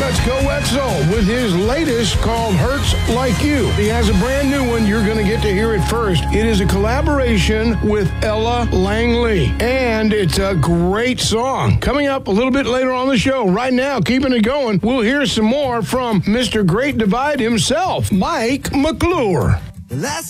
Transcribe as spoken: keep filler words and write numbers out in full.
Let's Go Wetzel with his latest called Hurts Like You. He has a brand new one. You're going to get to hear it first. It is a collaboration with Ella Langley, and it's a great song. Coming up a little bit later on the show. Right now, keeping it going, we'll hear some more from Mister Great Divide himself, Mike McClure. Last